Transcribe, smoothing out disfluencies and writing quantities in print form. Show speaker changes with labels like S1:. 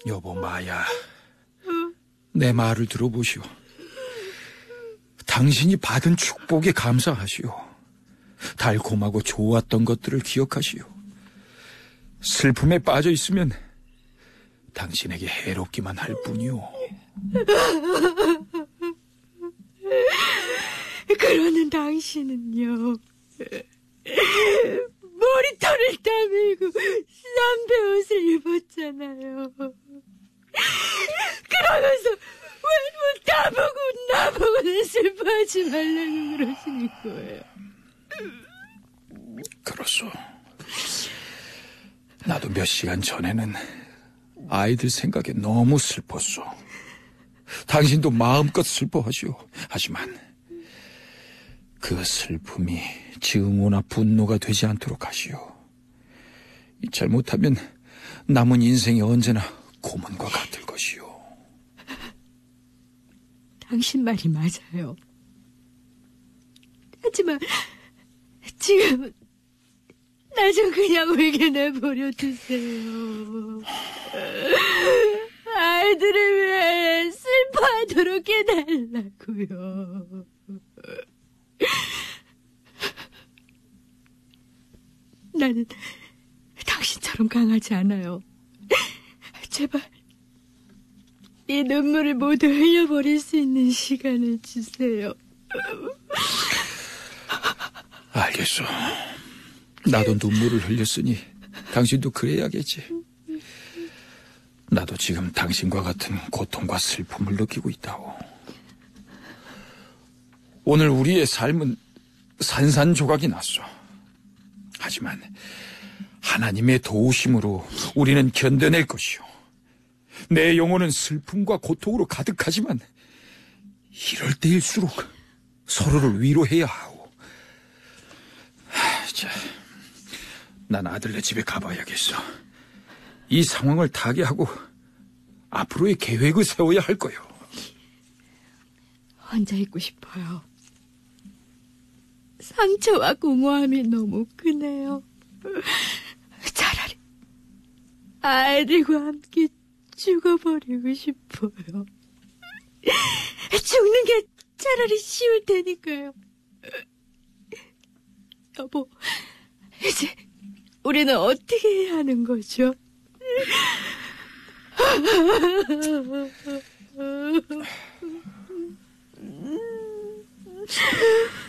S1: 여보 마야, 내 말을 들어보시오. 당신이 받은 축복에 감사하시오. 달콤하고 좋았던 것들을 기억하시오. 슬픔에 빠져 있으면 당신에게 해롭기만 할 뿐이오.
S2: 그러는 당신은요, 머리털을 따밀고 쌈배옷을 입었잖아요. 그러면서 왜 나보고는 슬퍼하지 말라고 그러시는 거예요.
S1: 그렇소. 나도 몇 시간 전에는 아이들 생각에 너무 슬펐소. 당신도 마음껏 슬퍼하시오. 하지만 그 슬픔이 증오나 분노가 되지 않도록 하시오. 잘못하면 남은 인생이 언제나 고문과 같을 것이오.
S2: 당신 말이 맞아요. 하지만 지금 나 좀 그냥 울게 내버려 두세요. 아이들을 위해 슬퍼하도록 해달라고요. 나는 당신처럼 강하지 않아요. 제발 이 눈물을 모두 흘려버릴 수 있는 시간을 주세요.
S1: 알겠소. 나도 눈물을 흘렸으니 당신도 그래야겠지. 나도 지금 당신과 같은 고통과 슬픔을 느끼고 있다오. 오늘 우리의 삶은 산산조각이 났소. 하지만 하나님의 도우심으로 우리는 견뎌낼 것이오. 내 영혼은 슬픔과 고통으로 가득하지만 이럴 때일수록 서로를 위로해야 하오. 자, 난 아들네 집에 가봐야겠어. 이 상황을 타개하고 앞으로의 계획을 세워야 할 거요.
S2: 혼자 있고 싶어요. 상처와 공허함이 너무 크네요. 차라리 아이들과 함께 죽어버리고 싶어요. 죽는 게 차라리 쉬울 테니까요. 여보, 이제 우리는 어떻게 해야 하는 거죠?